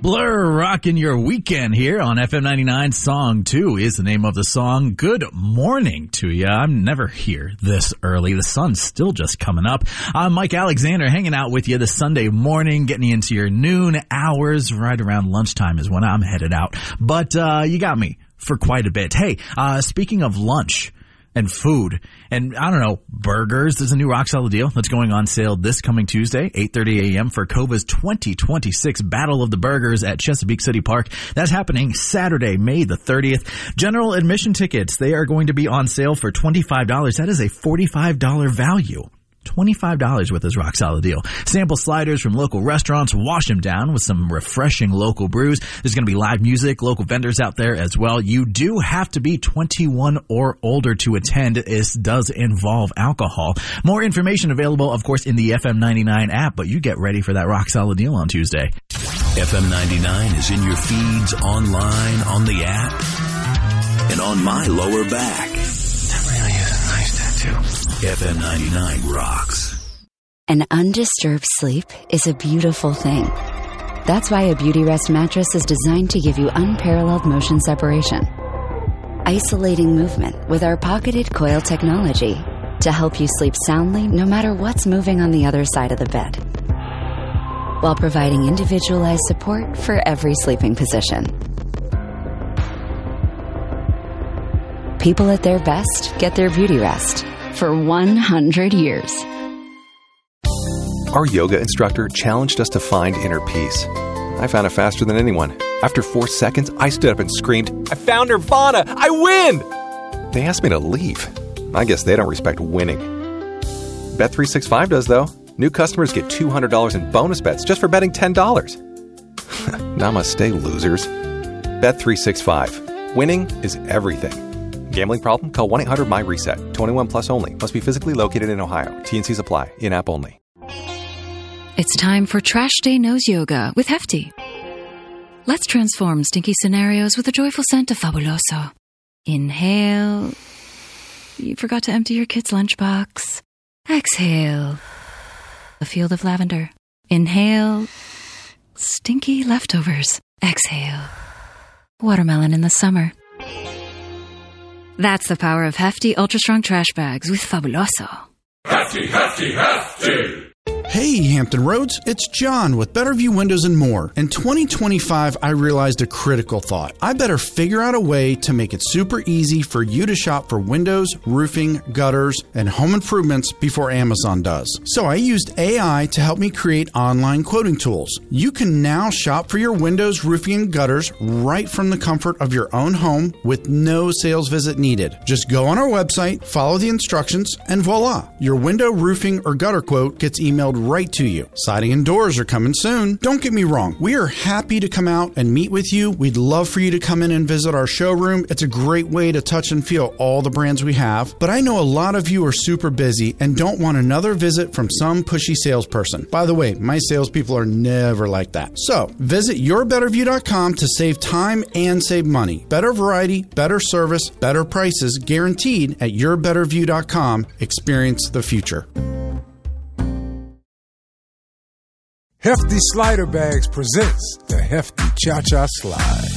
Blur rocking your weekend here on FM 99. Song 2 is the name of the song. Good morning to you. I'm never here this early. The sun's still just coming up. I'm Mike Alexander hanging out with you this Sunday morning, getting you into your noon hours. Right around lunchtime is when I'm headed out. But you got me for quite a bit. Hey, speaking of lunch and food, and I don't know, burgers. There's a new rock solid deal that's going on sale this coming Tuesday, 8:30 a.m. for Cova's 2026 Battle of the Burgers at Chesapeake City Park. That's happening Saturday, May the 30th. General admission tickets, they are going to be on sale for $25. That is a $45 value. $25 with this rock solid deal. Sample sliders from local restaurants. Wash them down with some refreshing local brews. There's going to be live music, local vendors out there as well. You do have to be 21 or older to attend. This does involve alcohol. More information available, of course, in the FM 99 app, but you get ready for that rock solid deal on Tuesday. FM 99 is in your feeds, online, on the app, and on my lower back. That really is a nice tattoo. FM 99 rocks. An undisturbed sleep is a beautiful thing. That's why a Beautyrest mattress is designed to give you unparalleled motion separation. Isolating movement with our pocketed coil technology to help you sleep soundly no matter what's moving on the other side of the bed, while providing individualized support for every sleeping position. People at their best get their Beautyrest for 100 years. Our yoga instructor challenged us to find inner peace. I found it faster than anyone. After 4 seconds, I stood up and screamed, "I found Nirvana! I win!" They asked me to leave. I guess they don't respect winning. Bet365 does, though. New customers get $200 in bonus bets just for betting $10. Namaste, losers. Bet365. Winning is everything. Gambling problem? Call 1-800-MY-RESET. 21 plus only. Must be physically located in Ohio. T&Cs apply. In-app only. It's time for Trash Day Nose Yoga with Hefty. Let's transform stinky scenarios with a joyful scent of Fabuloso. Inhale. You forgot to empty your kid's lunchbox. Exhale. A field of lavender. Inhale. Stinky leftovers. Exhale. Watermelon in the summer. That's the power of Hefty Ultra Strong Trash Bags with Fabuloso. Hefty, hefty, hefty! Hey, Hampton Roads, it's John with Better View Windows and More. In 2025, I realized a critical thought. I better figure out a way to make it super easy for you to shop for windows, roofing, gutters, and home improvements before Amazon does. So I used AI to help me create online quoting tools. You can now shop for your windows, roofing, and gutters right from the comfort of your own home with no sales visit needed. Just go on our website, follow the instructions, and voila! Your window, roofing, or gutter quote gets emailed right to you. Siding and doors are coming soon. Don't get me wrong. We are happy to come out and meet with you. We'd love for you to come in and visit our showroom. It's a great way to touch and feel all the brands we have. But I know a lot of you are super busy and don't want another visit from some pushy salesperson. By the way, my salespeople are never like that. So visit yourbetterview.com to save time and save money. Better variety, better service, better prices guaranteed at yourbetterview.com. Experience the future. Hefty Slider Bags presents the Hefty Cha-Cha Slide.